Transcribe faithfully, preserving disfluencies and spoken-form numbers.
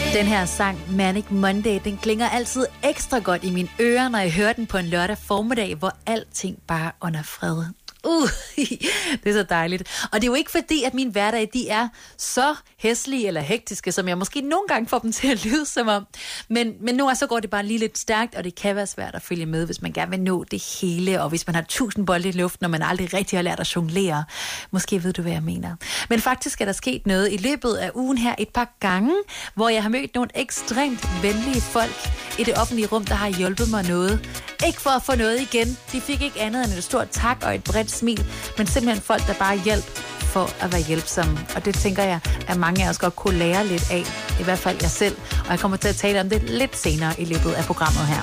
Den her sang, Manic Monday, den klinger altid ekstra godt i mine ører, når jeg hører den på en lørdag formiddag, hvor alting bare er under fred. Uh, det er så dejligt. Og det er jo ikke fordi, at mine hverdage, de er så hæslige eller hektiske, som jeg måske nogle gange får dem til at lyde som om. Men, men nu er så går det bare lige lidt stærkt, og det kan være svært at følge med, hvis man gerne vil nå det hele, og hvis man har tusind bolde i luften, og man aldrig rigtig har lært at jonglere. Måske ved du, hvad jeg mener. Men faktisk er der sket noget i løbet af ugen her et par gange, hvor jeg har mødt nogle ekstremt venlige folk i det offentlige rum, der har hjulpet mig noget. Ikke for at få noget igen. De fik ikke andet end et stort tak og et bredt smil, men simpelthen folk, der bare hjælp for at være hjælpsomme. Og det tænker jeg, at mange af os godt kunne lære lidt af. I hvert fald jeg selv. Og jeg kommer til at tale om det lidt senere i løbet af programmet her.